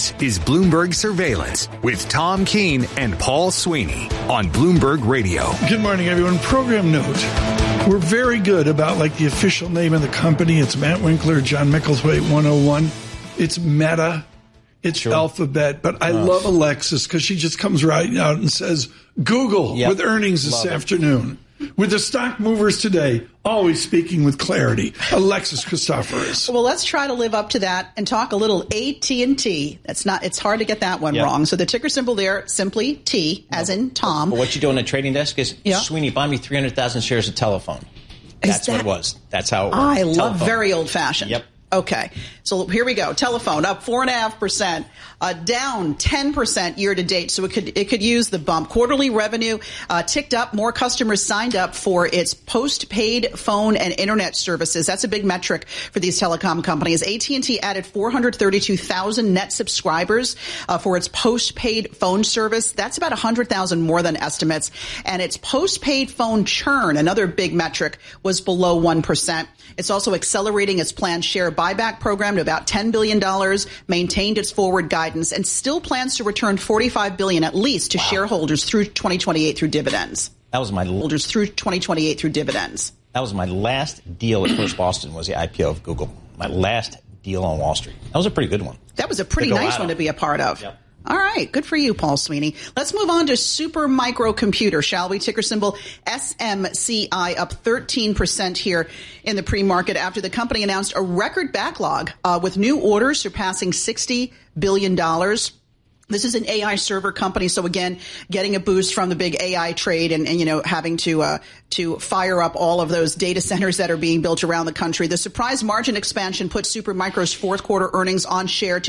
This is Bloomberg Surveillance with Tom Keene and Paul Sweeney on Bloomberg Radio. Good morning, everyone. Program note. We're very good about the official name of the company. It's Matt Winkler, John Mickleswaite 101. It's Meta. It's Alphabet. But I love Alexis because she just comes right out and says, Google with earnings this afternoon. With the stock movers today, always speaking with clarity. Alexis Christoforous. Well, let's try to live up to that and talk a little AT&T. It's hard to get that one wrong. So the ticker symbol there, simply T, as in Tom. What you do on the trading desk is, Sweeney, buy me 300,000 shares of Telephone. That's what it was. That's how it worked. I love very old-fashioned. Yep. Okay, so here we go. Telephone up 4.5%, down 10% year to date. So it could use the bump. Quarterly revenue ticked up. More customers signed up for its postpaid phone and internet services. That's a big metric for these telecom companies. AT&T added 432,000 net subscribers for its postpaid phone service. That's about 100,000 more than estimates. And its postpaid phone churn, another big metric, was below 1%. It's also accelerating its planned share buyback program to about $10 billion, maintained its forward guidance, and still plans to return $45 billion at least to shareholders through 2028 through dividends. That was my holders through 2028 through dividends. That was my last deal at First Boston, was the IPO of Google. My last deal on Wall Street. That was a pretty good one. That was a pretty nice one to be a part of. Yep. All right. Good for you, Paul Sweeney. Let's move on to Supermicro Computer, shall we? Ticker symbol SMCI, up 13% here in the pre-market after the company announced a record backlog with new orders surpassing $60 billion. This is an AI server company, so again, getting a boost from the big AI trade and having to fire up all of those data centers that are being built around the country. The surprise margin expansion put Supermicro's fourth quarter earnings on track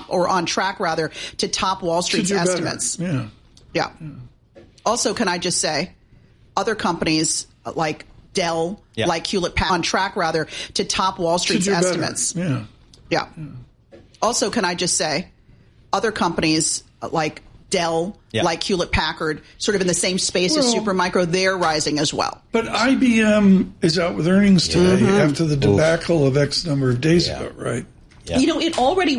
to top Wall Street's estimates. Yeah. Also, can I just say, other companies like Dell, like Hewlett Packard, on track to top Wall Street's estimates. Yeah. Also, can I just say, other companies like Dell, like Hewlett Packard, sort of in the same space as Supermicro, they're rising as well. But IBM is out with earnings today after the debacle of X number of days ago, right? Yeah. It already